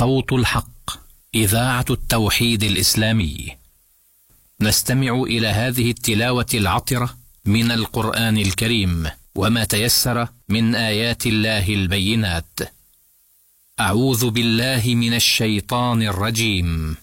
صوت الحق، إذاعة التوحيد الإسلامي. نستمع إلى هذه التلاوة العطرة من القرآن الكريم وما تيسر من آيات الله البينات. أعوذ بالله من الشيطان الرجيم.